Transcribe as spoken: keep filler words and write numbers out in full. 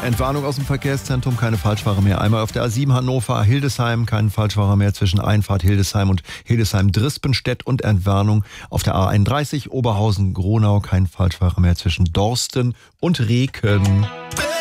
Entwarnung aus dem Verkehrszentrum, keine Falschfahrer mehr. Einmal auf der A sieben Hannover-Hildesheim, kein Falschfahrer mehr zwischen Einfahrt Hildesheim und Hildesheim-Drispenstedt und Entwarnung auf der A einunddreißig Oberhausen-Gronau, kein Falschfahrer mehr zwischen Dorsten und Reken.